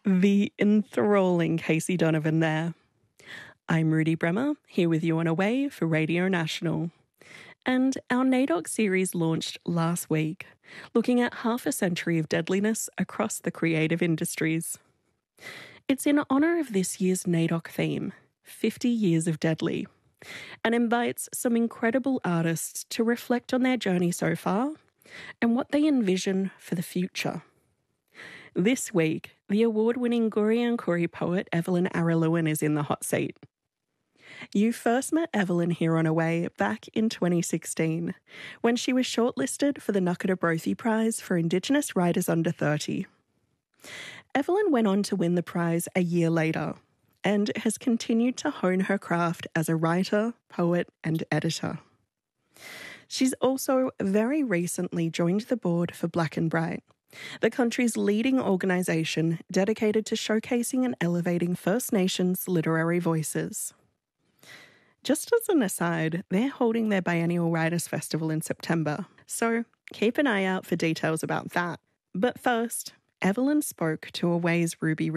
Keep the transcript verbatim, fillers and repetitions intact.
The enthralling Casey Donovan there. I'm Rudy Bremer, here with you on Away for Radio National. And our NAIDOC series launched last week, looking at half a century of deadliness across the creative industries. It's in honour of this year's NAIDOC theme, fifty Years of Deadly, and invites some incredible artists to reflect on their journey so far and what they envision for the future. This week, the award-winning Guriyang Kuri poet Evelyn Araluen is in the hot seat. You first met Evelyn here on Away back in twenty sixteen, when she was shortlisted for the Ngakura Brophy Prize for Indigenous Writers Under thirty. Evelyn went on to win the prize a year later, and has continued to hone her craft as a writer, poet, and editor. She's also very recently joined the board for Black and Bright, the country's leading organisation dedicated to showcasing and elevating First Nations literary voices. Just as an aside, they're holding their biennial Writers' Festival in September, so keep an eye out for details about that. But first, Evelyn spoke to Away's Ruby